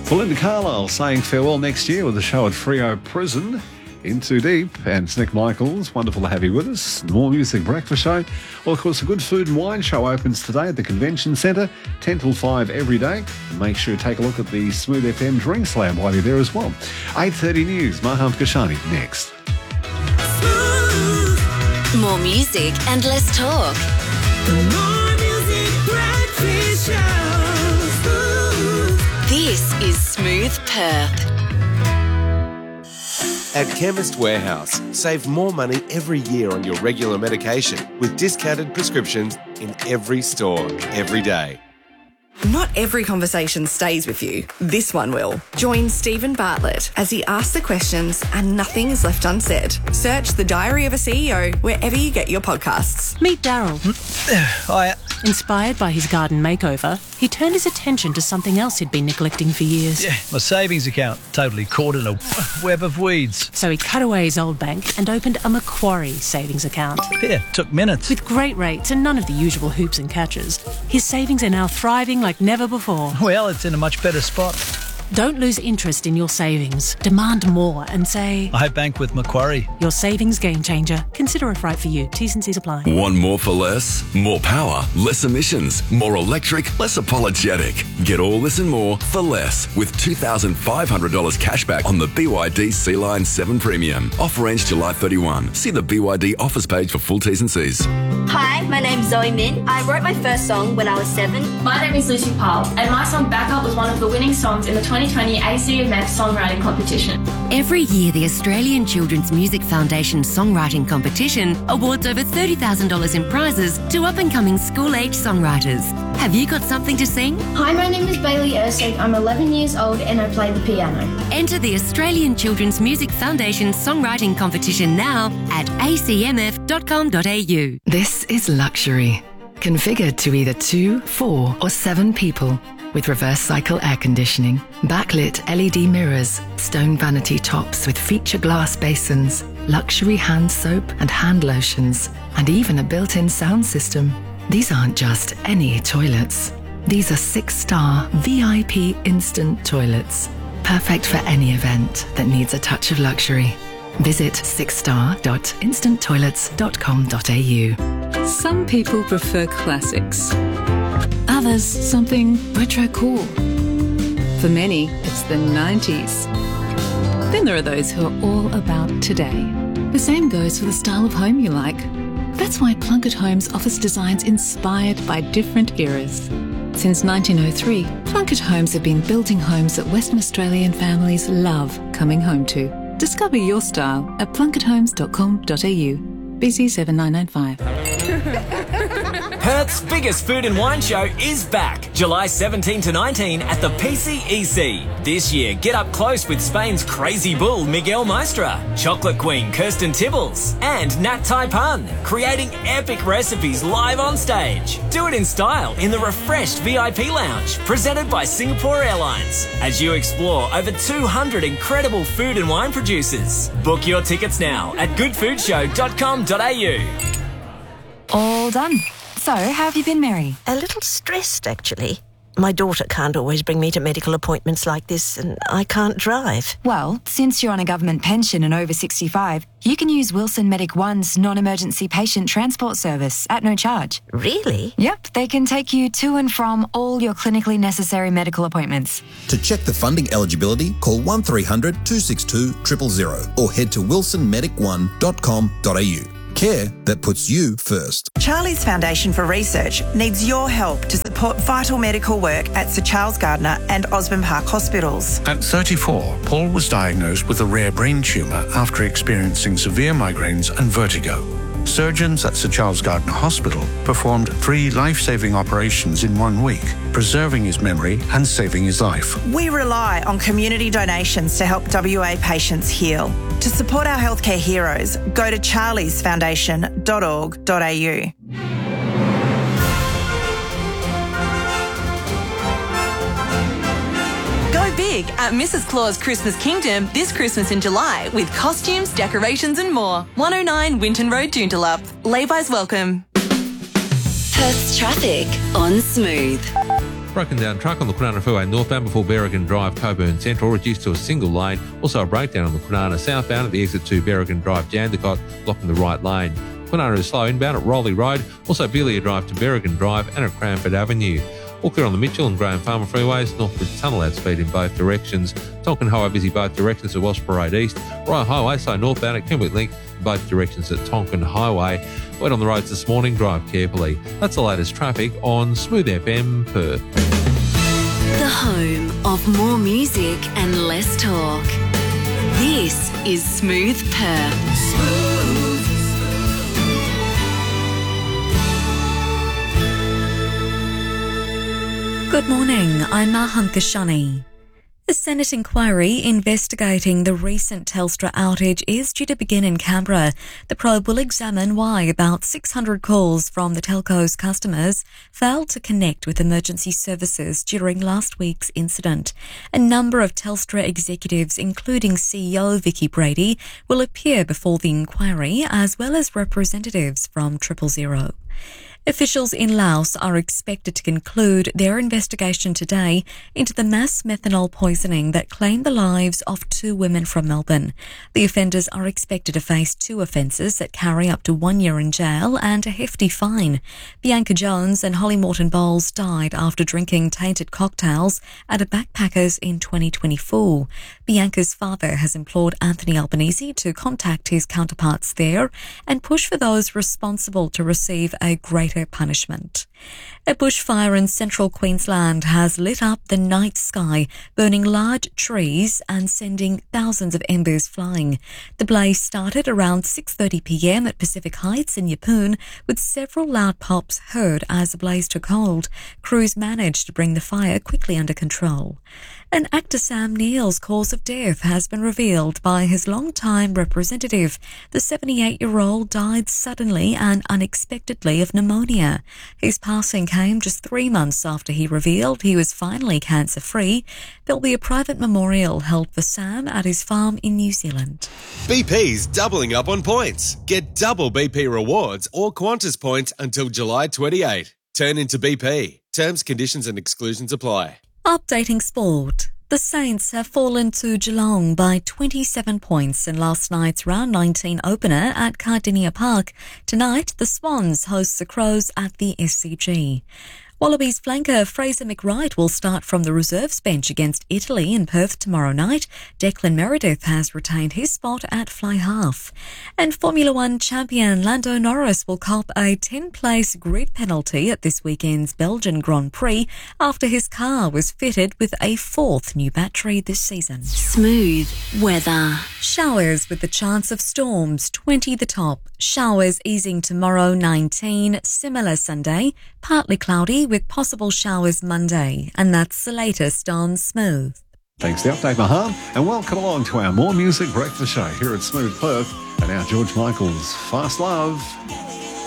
Belinda Carlisle saying farewell next year with a show at Freo Prison. In Too Deep, and it's Nick Michaels. Wonderful to have you with us. More Music Breakfast Show. Well, of course, the Good Food and Wine Show opens today at the Convention Centre, 10 till 5 every day. And make sure you take a look at the Smooth FM Drinks Lab while you're there as well. 8:30 News, Maham Kashani next. More music and less talk. The More Music Breakfast Show. This is Smooth Perth. At Chemist Warehouse, save more money every year on your regular medication with discounted prescriptions in every store, every day. Not every conversation stays with you. This one will. Join Stephen Bartlett as he asks the questions and nothing is left unsaid. Search The Diary of a CEO wherever you get your podcasts. Meet Daryl. Hiya. Inspired by his garden makeover, he turned his attention to something else he'd been neglecting for years. Yeah, my savings account, totally caught in a web of weeds. So he cut away his old bank and opened a Macquarie savings account. Yeah, took minutes. With great rates and none of the usual hoops and catches, his savings are now thriving like never before. Well, it's in a much better spot. Don't lose interest in your savings. Demand more and say, I bank with Macquarie. Your savings game changer. Consider if right for you. T's and C's apply. Want more for less? More power, less emissions, more electric, less apologetic. Get all this and more for less with $2,500 cashback on the BYD Sea-Line 7 Premium. Offer ends July 31. See the BYD offers page for full T's and C's. Hi, my name's Zoe Min. I wrote my first song when I was 7. My name is Lucy Powell, and my song Back Up was one of the winning songs in the 2020 ACMF Songwriting Competition. Every year, the Australian Children's Music Foundation Songwriting Competition awards over $30,000 in prizes to up-and-coming school-age songwriters. Have you got something to sing? Hi, my name is Bailey Ersig. I'm 11 years old and I play the piano. Enter the Australian Children's Music Foundation Songwriting Competition now at acmf.com.au. This is luxury. Configured to either 2, 4 or 7 people. With reverse cycle air conditioning, backlit LED mirrors, stone vanity tops with feature glass basins, luxury hand soap and hand lotions, and even a built-in sound system. These aren't just any toilets. These are 6-star VIP instant toilets. Perfect for any event that needs a touch of luxury. Visit 6star.instanttoilets.com.au. Some people prefer classics. Others, something retro cool. For many, it's the 90s. Then there are those who are all about today. The same goes for the style of home you like. That's why Plunkett Homes offers designs inspired by different eras. Since 1903, Plunkett Homes have been building homes that Western Australian families love coming home to. Discover your style at plunketthomes.com.au. BC 7995. Perth's biggest food and wine show is back, July 17 to 19 at the PCEC. This year, get up close with Spain's crazy bull Miguel Maestra, chocolate queen Kirsten Tibbles, and Nat Tai Pun, creating epic recipes live on stage. Do it in style in the refreshed VIP lounge, presented by Singapore Airlines, as you explore over 200 incredible food and wine producers. Book your tickets now at goodfoodshow.com.au. All done. So, how have you been, Mary? A little stressed, actually. My daughter can't always bring me to medical appointments like this, and I can't drive. Well, since you're on a government pension and over 65, you can use Wilson Medic One's non-emergency patient transport service at no charge. Really? Yep, they can take you to and from all your clinically necessary medical appointments. To check the funding eligibility, call 1300 262 000 or head to wilsonmedic1.com.au. Care that puts you first. Charlie's Foundation for Research needs your help to support vital medical work at Sir Charles Gardner and Osborne Park Hospitals. At 34, Paul was diagnosed with a rare brain tumour after experiencing severe migraines and vertigo. Surgeons at Sir Charles Gardner Hospital performed 3 life-saving operations in 1 week, preserving his memory and saving his life. We rely on community donations to help WA patients heal. To support our healthcare heroes, go to charliesfoundation.org.au. Go big at Mrs. Claus Christmas Kingdom this Christmas in July with costumes, decorations and more. 109 Winton Road, Joondalup. Lay-bys welcome. Perth's traffic on Smooth. Broken down truck on the Kwinana Freeway northbound before Berrigan Drive, Coburn Central, reduced to a single lane. Also a breakdown on the Kwinana southbound at the exit to Berrigan Drive, Jandakot, blocking the right lane. Kwinana is slow inbound at Rowley Road, also Belia Drive to Berrigan Drive and at Cranford Avenue. All clear on the Mitchell and Graham Farmer freeways, Northbridge Tunnel at speed in both directions. Tonkin Highway busy both directions at Welsh Parade East. Royal Highway slow northbound at Kenwick Link, both directions at Tonkin Highway. Wet on the roads this morning, drive carefully. That's the latest traffic on Smooth FM Perth. The home of more music and less talk. This is Smooth Perth. Good morning, I'm Mahan Kashani. The Senate inquiry investigating the recent Telstra outage is due to begin in Canberra. The probe will examine why about 600 calls from the telco's customers failed to connect with emergency services during last week's incident. A number of Telstra executives, including CEO Vicky Brady, will appear before the inquiry, as well as representatives from 000. Officials in Laos are expected to conclude their investigation today into the mass methanol poisoning that claimed the lives of 2 women from Melbourne. The offenders are expected to face 2 offences that carry up to 1 year in jail and a hefty fine. Bianca Jones and Holly Morton Bowles died after drinking tainted cocktails at a backpackers in 2024. Bianca's father has implored Anthony Albanese to contact his counterparts there and push for those responsible to receive a greater punishment. A bushfire in central Queensland has lit up the night sky, burning large trees and sending thousands of embers flying. The blaze started around 6:30 p.m. at Pacific Heights in Yeppoon, with several loud pops heard as the blaze took hold. Crews managed to bring the fire quickly under control. And actor Sam Neill's cause of death has been revealed by his long-time representative. The 78-year-old died suddenly and unexpectedly of pneumonia. His passing came just 3 months after he revealed he was finally cancer-free. There'll be a private memorial held for Sam at his farm in New Zealand. BP's doubling up on points. Get double BP rewards or Qantas points until July 28. Turn into BP. Terms, conditions and exclusions apply. Updating sport. The Saints have fallen to Geelong by 27 points in last night's round 19 opener at Cardinia Park. Tonight, the Swans host the Crows at the SCG. Wallabies flanker Fraser McWright will start from the reserves bench against Italy in Perth tomorrow night. Declan Meredith has retained his spot at fly half. And Formula One champion Lando Norris will cop a 10-place grid penalty at this weekend's Belgian Grand Prix after his car was fitted with a 4th new battery this season. Smooth weather. Showers with the chance of storms, 20 the top. Showers easing tomorrow, 19. Similar Sunday, partly cloudy with possible showers Monday. And that's the latest on Smooth. Thanks for the update, Mahan. And welcome along to our More Music Breakfast Show here at Smooth Perth. And now George Michael's Fast Love.